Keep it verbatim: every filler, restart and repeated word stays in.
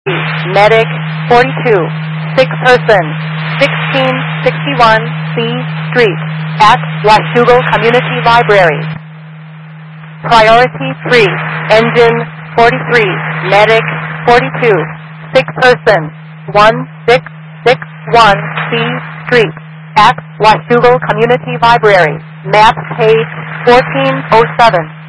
Medic forty-two, sick person, sixteen sixty-one C Street, at Washougal Community Library. Priority three, Engine forty-three, Medic forty-two, sick person, one six six one C Street, at Washougal Community Library. Map page fourteen oh seven.